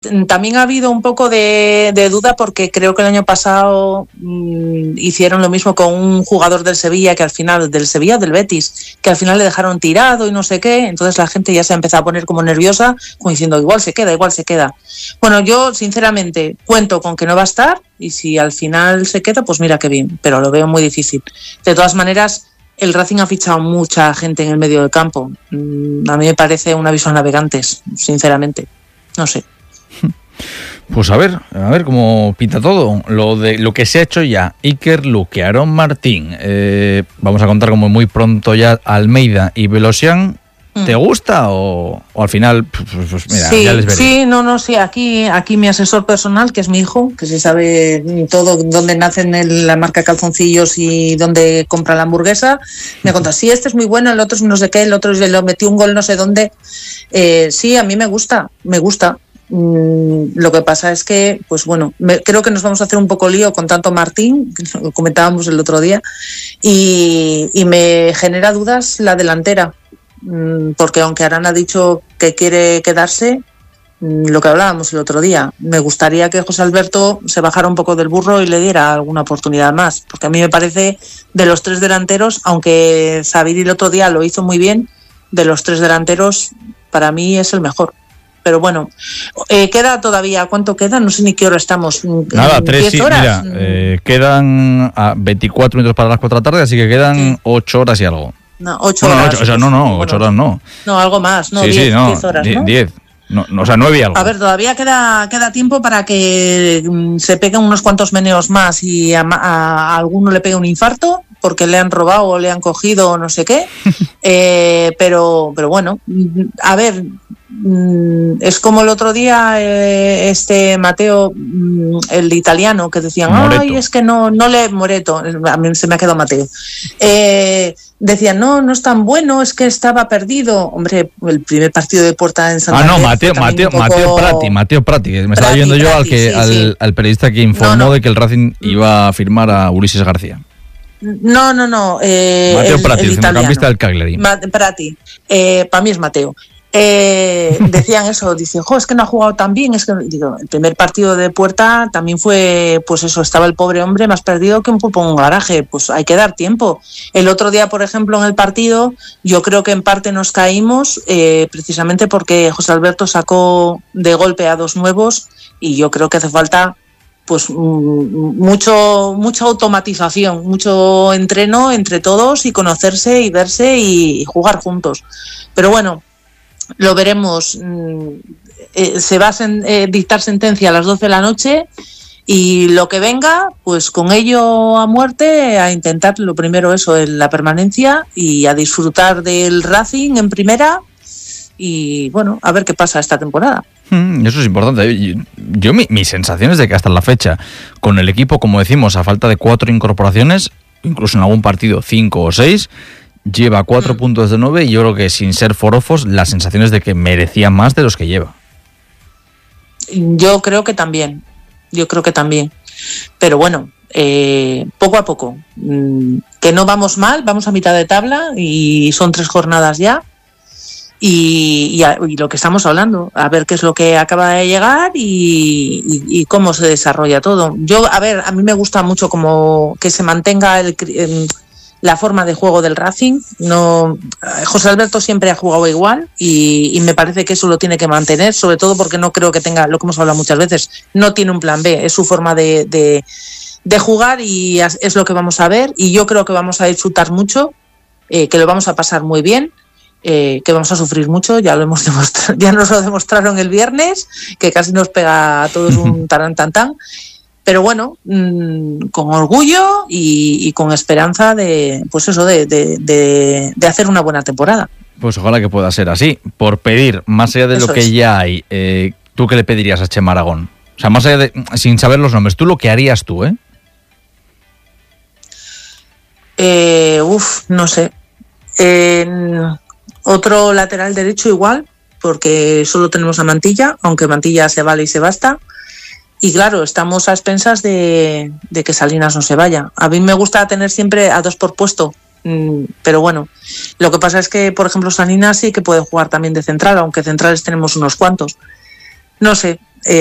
También ha habido un poco de duda porque creo que el año pasado hicieron lo mismo con un jugador del Sevilla, que al final, del Sevilla o del Betis, que al final le dejaron tirado y no sé qué, entonces la gente ya se ha empezado a poner como nerviosa, como diciendo igual se queda. Bueno, yo sinceramente cuento con que no va a estar y si al final se queda, pues mira qué bien, pero lo veo muy difícil. De todas maneras, el Racing ha fichado mucha gente en el medio del campo. A mí me parece un aviso a navegantes, sinceramente. No sé. Pues a ver cómo pinta todo. Lo que se ha hecho ya, Iker Luque, Aarón Martín, vamos a contar como muy pronto ya Almeida y Velosian. ¿Te gusta o al final pues mira, sí, ya les veré? Sí, aquí mi asesor personal, que es mi hijo, que se sabe todo dónde nacen la marca calzoncillos y dónde compra la hamburguesa, me contó, sí, este es muy bueno, el otro es no sé qué, el otro le metió un gol no sé dónde. Sí, a mí me gusta. Lo que pasa es que, pues bueno, creo que nos vamos a hacer un poco lío con tanto Martín, que lo comentábamos el otro día, y me genera dudas la delantera, porque aunque Arán ha dicho que quiere quedarse, lo que hablábamos el otro día, me gustaría que José Alberto se bajara un poco del burro y le diera alguna oportunidad más, porque a mí me parece de los tres delanteros, aunque Sabiri el otro día lo hizo muy bien, de los tres delanteros para mí es el mejor. Pero bueno, queda todavía, ¿cuánto queda? No sé ni qué hora estamos. Nada, 3 horas. Mira, quedan a 24 minutos para las 4 de la tarde, así que quedan 8 horas y algo. No, 8 horas. 8 horas no. No, algo más, no, 10 horas, ¿no? 10. No, o sea, 9 y algo. A ver, todavía queda tiempo para que se peguen unos cuantos meneos más y a alguno le pegue un infarto porque le han robado o le han cogido o no sé qué. Pero bueno, a ver, es como el otro día Mateo, el italiano, que decían, Moreto. ay, es que no le Moreto, a mí se me ha quedado Mateo. Decían, no es tan bueno, es que estaba perdido. Hombre, el primer partido de Puerta en Santander. Mateo Prati. Me estaba yendo yo al periodista que informó de que el Racing iba a firmar a Ulises García. No. Mateo Prati, el centrocampista del Cagliari. Prati, para mí es Mateo. Decían eso, dicen, es que no ha jugado tan bien, es que digo, el primer partido de Puerta también fue, pues eso, estaba el pobre hombre más perdido que un pulpo en un garaje, pues hay que dar tiempo. El otro día, por ejemplo, en el partido, yo creo que en parte nos caímos precisamente porque José Alberto sacó de golpe a dos nuevos y yo creo que hace falta pues mucha automatización, mucho entreno entre todos y conocerse y verse y jugar juntos. Pero bueno, lo veremos. Se va a dictar sentencia a las 12 de la noche y lo que venga, pues con ello a muerte, a intentar lo primero eso, la permanencia y a disfrutar del Racing en primera y bueno, a ver qué pasa esta temporada. Eso es importante. Yo mi sensación es de que hasta la fecha, con el equipo, como decimos, a falta de 4 incorporaciones, incluso en algún partido 5 o 6, lleva 4 puntos de 9 y yo creo que sin ser forofos, la sensación es de que merecía más de los que lleva. Yo creo que también. Pero bueno, poco a poco. Que no vamos mal, vamos a mitad de tabla y son 3 jornadas ya. Y lo que estamos hablando, a ver qué es lo que acaba de llegar y cómo se desarrolla todo. A mí me gusta mucho como que se mantenga la forma de juego del Racing. José Alberto siempre ha jugado igual y me parece que eso lo tiene que mantener, sobre todo porque no creo que tenga, lo que hemos hablado muchas veces, no tiene un plan B, es su forma de jugar y es lo que vamos a ver y yo creo que vamos a disfrutar mucho, que lo vamos a pasar muy bien. Que vamos a sufrir mucho, ya lo hemos demostrado, ya nos lo demostraron el viernes, que casi nos pega a todos un tarán tan tan, pero bueno, con orgullo y con esperanza de hacer una buena temporada. Pues ojalá que pueda ser así. Por pedir, más allá de lo que ya hay, ¿tú qué le pedirías a Chema Aragón? O sea, más allá de, sin saber los nombres, ¿tú lo que harías tú, No sé. Otro lateral derecho igual, porque solo tenemos a Mantilla, aunque Mantilla se vale y se basta. Y claro, estamos a expensas de que Salinas no se vaya. A mí me gusta tener siempre a 2 por puesto, pero bueno, lo que pasa es que, por ejemplo, Salinas sí que puede jugar también de central, aunque centrales tenemos unos cuantos. No sé,